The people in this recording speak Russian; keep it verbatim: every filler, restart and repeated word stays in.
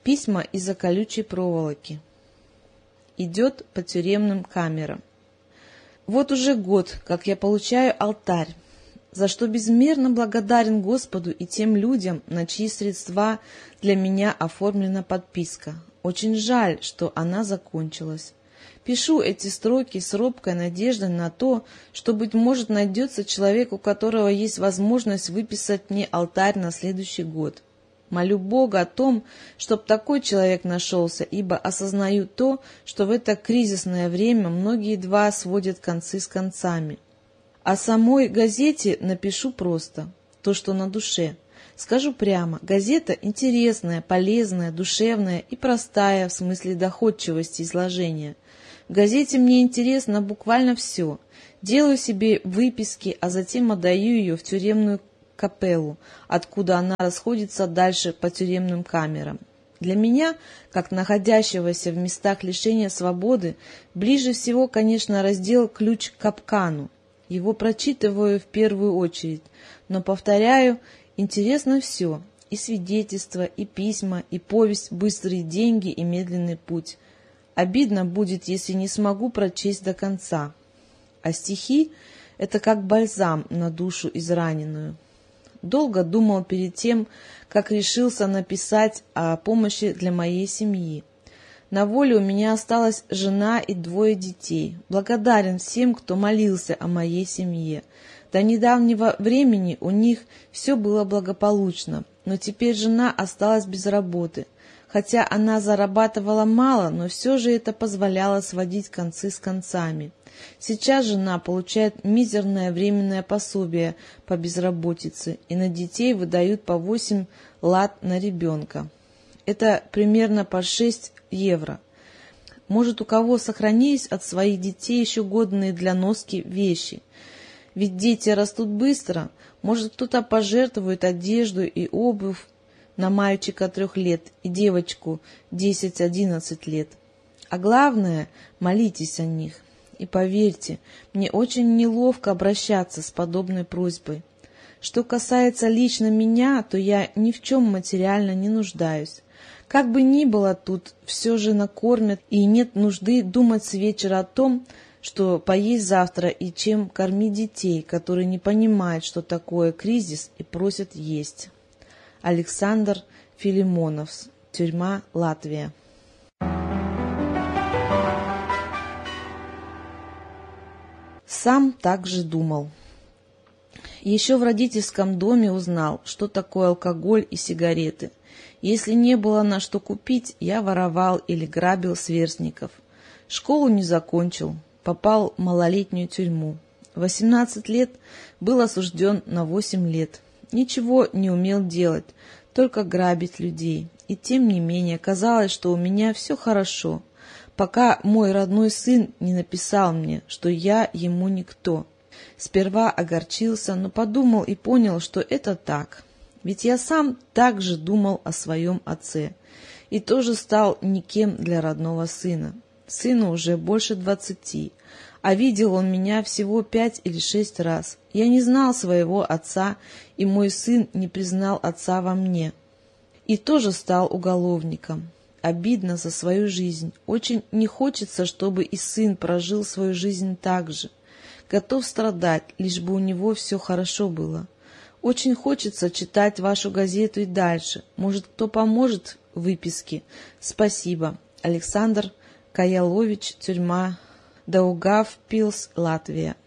Письма из-за колючей проволоки. Идет по тюремным камерам. Вот уже год, как я получаю алтарь, за что безмерно благодарен Господу и тем людям, на чьи средства для меня оформлена подписка. Очень жаль, что она закончилась. Пишу эти строки с робкой надеждой на то, что, быть может, найдется человек, у которого есть возможность выписать мне алтарь на следующий год. Молю Бога о том, чтоб такой человек нашелся, ибо осознаю то, что в это кризисное время многие едва сводят концы с концами. О самой газете напишу просто то, что на душе. Скажу прямо, газета интересная, полезная, душевная и простая в смысле доходчивости изложения. В газете мне интересно буквально все. Делаю себе выписки, а затем отдаю ее в тюремную капеллу, откуда она расходится дальше по тюремным камерам. Для меня, как находящегося в местах лишения свободы, ближе всего, конечно, раздел «Ключ к капкану». Его прочитываю в первую очередь, но, повторяю, интересно все – и свидетельства, и письма, и повесть «Быстрые деньги» и «Медленный путь». Обидно будет, если не смогу прочесть до конца. А стихи – это как бальзам на душу израненную. Долго думал перед тем, как решился написать о помощи для моей семьи. На воле у меня осталась жена и двое детей. Благодарен всем, кто молился о моей семье. До недавнего времени у них все было благополучно, но теперь жена осталась без работы. Хотя она зарабатывала мало, но все же это позволяло сводить концы с концами. Сейчас жена получает мизерное временное пособие по безработице, и на детей выдают по восемь лат на ребенка. Это примерно по шесть евро. Может, у кого сохранились от своих детей еще годные для носки вещи? Ведь дети растут быстро. Может, кто-то пожертвует одежду и обувь на мальчика трех лет и девочку десять-одиннадцать лет. А главное, молитесь о них. И поверьте, мне очень неловко обращаться с подобной просьбой. Что касается лично меня, то я ни в чем материально не нуждаюсь. Как бы ни было, тут все же накормят, и нет нужды думать с вечера о том, что поесть завтра и чем кормить детей, которые не понимают, что такое кризис, и просят есть. Александр Филимонов, тюрьма, Латвия. Сам так же думал. Еще в родительском доме узнал, что такое алкоголь и сигареты. Если не было на что купить, я воровал или грабил сверстников. Школу не закончил, попал в малолетнюю тюрьму. В восемнадцать лет был осужден на восемь лет. Ничего не умел делать, только грабить людей. И тем не менее казалось, что у меня все хорошо, пока мой родной сын не написал мне, что я ему никто. Сперва огорчился, но подумал и понял, что это так. Ведь я сам так же думал о своем отце и тоже стал никем для родного сына. Сыну уже больше двадцати, а видел он меня всего пять или шесть раз. Я не знал своего отца, и мой сын не признал отца во мне. И тоже стал уголовником. Обидно за свою жизнь. Очень не хочется, чтобы и сын прожил свою жизнь так же. Готов страдать, лишь бы у него все хорошо было. Очень хочется читать вашу газету и дальше. Может, кто поможет в выписке? Спасибо. Александр Каялович, тюрьма, Даугавпилс, Латвия.